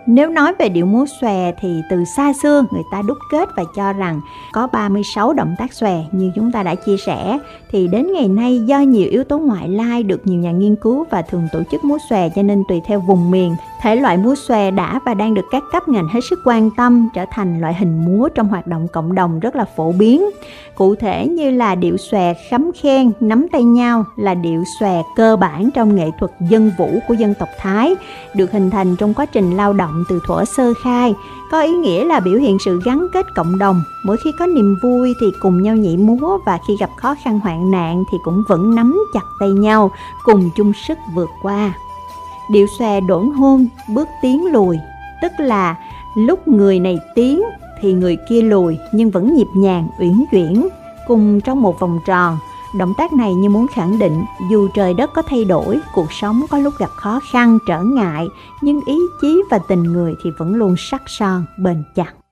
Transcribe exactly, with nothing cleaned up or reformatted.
Nếu nói về điệu múa xòe thì từ xa xưa người ta đúc kết và cho rằng có ba mươi sáu động tác xòe như chúng ta đã chia sẻ. Thì đến ngày nay do nhiều yếu tố ngoại lai được nhiều nhà nghiên cứu và thường tổ chức múa xòe, cho nên tùy theo vùng miền, thể loại múa xòe đã và đang được các cấp ngành hết sức quan tâm, trở thành loại hình múa trong hoạt động cộng đồng rất là phổ biến. Cụ thể như là điệu xòe khấm khen, nắm tay nhau là điệu xòe cơ bản trong nghệ thuật dân vũ của dân tộc Thái, được hình thành trong quá trình lao động từ thuở sơ khai, có ý nghĩa là biểu hiện sự gắn kết cộng đồng. Mỗi khi có niềm vui thì cùng nhau nhảy múa, và khi gặp khó khăn hoạn nạn thì cũng vẫn nắm chặt tay nhau, cùng chung sức vượt qua. Điệu xòe đổn hôn, bước tiến lùi, tức là lúc người này tiến thì người kia lùi, nhưng vẫn nhịp nhàng, uyển chuyển, cùng trong một vòng tròn. Động tác này như muốn khẳng định dù trời đất có thay đổi, cuộc sống có lúc gặp khó khăn, trở ngại, nhưng ý chí và tình người thì vẫn luôn sắc son, bền chặt.